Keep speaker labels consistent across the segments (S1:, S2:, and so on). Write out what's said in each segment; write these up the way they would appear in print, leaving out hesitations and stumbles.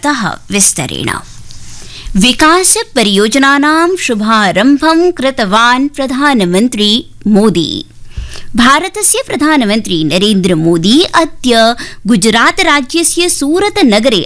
S1: अतः विस्तरेण। विकास परियोजनानां शुभारम्भं कृतवान् प्रधानमन्त्री मोदी। भारतस्य प्रधानमन्त्री नरेन्द्र मोदी अद्य गुजरात राज्यस्य सूरत नगरे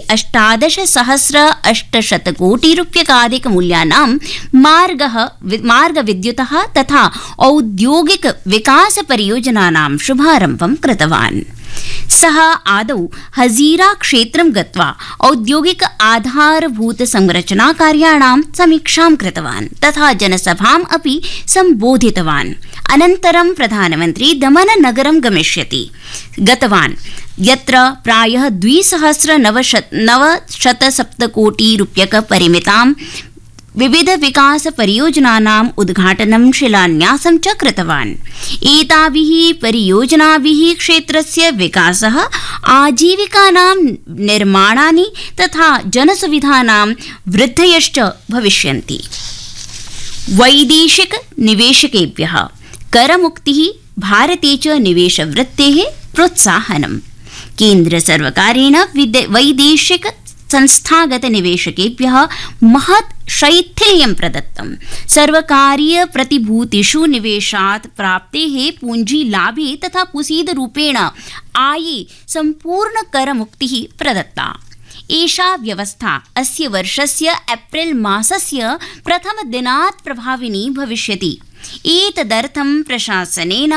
S1: 18,800 कोटिरूप्यकाधिकमूल्यानां मार्गविद्युतः तथा औद्योगिक विकास परियोजनानां शुभारम्भं कृतवान्। सः आदौ हजीरा क्षेत्रं गत्वा औद्योगिक आधारभूत संरचना कार्याणां समीक्षां कृतवान् तथा जनसभाम् अपि सम्बोधितवान्। अनन्तरं प्रधानमन्त्री दमननगरं गतवान्, यत्र प्रायः 2,907 कोटिरूप्यकपरिमितां विविध विकास परियोजनानाम् उद्घाटनं शिलान्यासं च कृतवान्। एताभिः परियोजनाभिः क्षेत्रस्य विकासः, आजीविकानां निर्माणानि तथा जनसुविधानां वृद्धयश्च भविष्यन्ति। वैदेशिक निवेशकेभ्यः करमुक्तिः, भारते च निवेशवृत्तेः प्रोत्साहनम्। केन्द्रसर्वकारेण वैदेशिक संस्थागत निवेशकेभ्यः महत् शैथिल्यं प्रदत्तं। सर्वकारीय प्रतिभूतिषु निवेशात् प्राप्तेः पूंजीलाभे तथा कुसीदरूपेण आये सम्पूर्णकरमुक्तिः प्रदत्ता। एषा व्यवस्था अस्य वर्षस्य एप्रिल मासस्य प्रथमदिनात् प्रभाविनी भविष्यति। एतदर्थं प्रशासनेन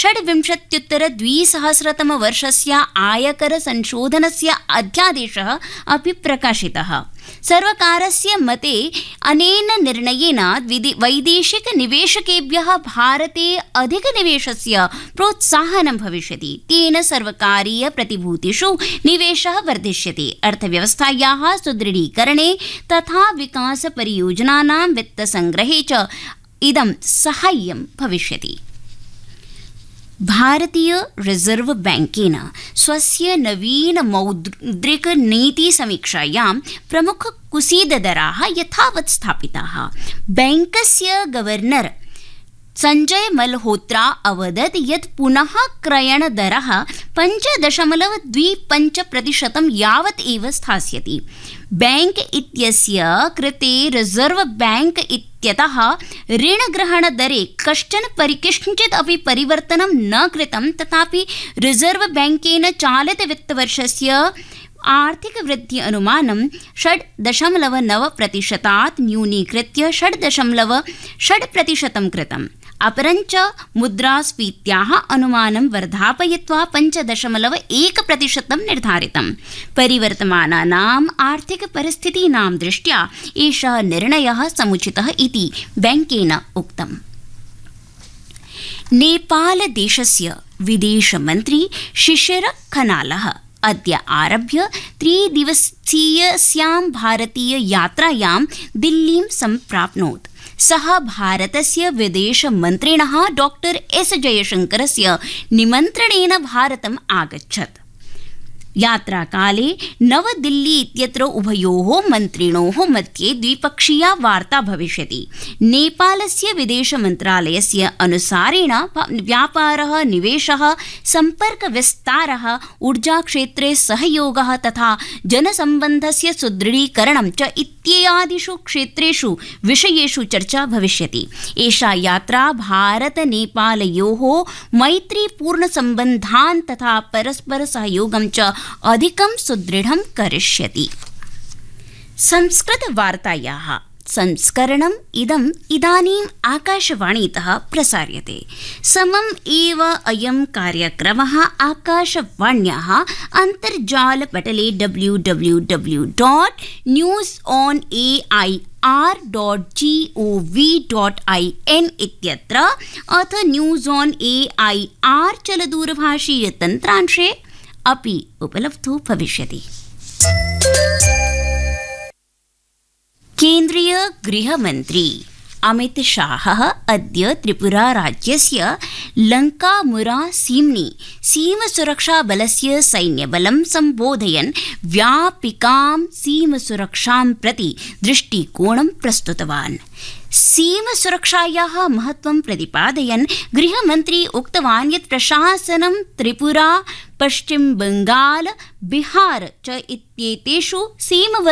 S1: 26-2000 आयकर संशोधनस्य अध्यादेशः अपि प्रकाशितः। सर्वकारस्य मते अनेन निर्णयेन वैदेशिक निवेशकेभ्यः भारते अधिकनिवेशस्य प्रोत्साहनं भविष्यति। तेन सर्वकारीय प्रतिभूतिषु निवेशः वर्धिष्यति। अर्थव्यवस्थायाः सुदृढीकरणे तथा विकास परियोजनानां वित्तसंग्रहे च इदं साहाय्यं भविष्यति। भारतीय रिजर्व बैंकेन स्वस्य नवीन मौद्रिक नीति समीक्षायां प्रमुख कुसीददराः यथावत् स्थापिताः। बैंकस्य गवर्नर संजय मल्होत्रा अवदत् यत् पुनः क्रयणदरः 5.25% यावत् एव स्थास्यति। बैंक इत्यस्य कृते रिजर्व बैंक इत्यतः ऋणग्रहणदरे किञ्चित् अपि परिवर्तनं न कृतं, तथापि रिजर्व बैंकेन चालितवित्तवर्षस्य आर्थिकवृद्धि अनुमानं 6.9% न्यूनीकृत्य 6.6% कृतम्। अपरञ्च मुद्रास्फीत्याः अनुमानं वर्धापयित्वा 5.1% निर्धारितम्। परिवर्तमानानाम् आर्थिकपरिस्थितीनां दृष्ट्या एषः निर्णयः समुचितः इति बैंकेन उक्तम्। नेपालदेशस्य विदेशमन्त्री शिशिर खनालः अद्य आरभ्य 3 दिवसीयस्यां भारतीय यात्रायां दिल्लीं सम्प्राप्नोत्। सः भारतस्य विदेशमन्त्रिणः डॉक्टर एस जयशंकरस्य निमन्त्रणेन भारतम् आगच्छत्। यात्राकाले नवदिल्ली इत्यत्र उभयोः मन्त्रिणोः मध्ये द्विपक्षीया वार्ता भविष्यति। नेपालस्य विदेशमन्त्रालयस्य अनुसारेण व्यापारः, निवेशः, सम्पर्कविस्तारः, ऊर्जाक्षेत्रे सहयोगः तथा जनसम्बन्धस्य सुदृढीकरणं च इत्यादिषु क्षेत्रेषु विषयेषु चर्चा भविष्यति। एषा यात्रा भारत-नेपालयोः मैत्रीपूर्णसम्बन्धान् तथा परस्परसहयोगं च अधिकं सुदृढं करिष्यति। संस्कृतवार्तायाः संस्करणम् इदानीम् आकाशवाणीतः प्रसार्यते। समम् एव अयं कार्यक्रमः आकाशवाण्याः अन्तर्जालपटले www.newsonair.gov.in इत्यत्र अथ न्यूज़ ऑन एआईआर चलदूरभाषीयतन्त्रांशे अपि उपलब्धो भविष्यति। केन्द्रीय गृहमन्त्री अमित शाहः अद्य त्रिपुरा राज्यस्य लङ्कामुरा सीम्नि सीमसुरक्षाबलस्य सैन्यबलं सम्बोधयन् व्यापिकां सीमसुरक्षां प्रति दृष्टिकोणं प्रस्तुतवान्। सीमसुरक्षायाः महत्त्वं प्रतिपादयन् गृहमन्त्री उक्तवान् यत् प्रशासनं त्रिपुरा, पश्चिम बंगाल, बिहार च इत्येतेषु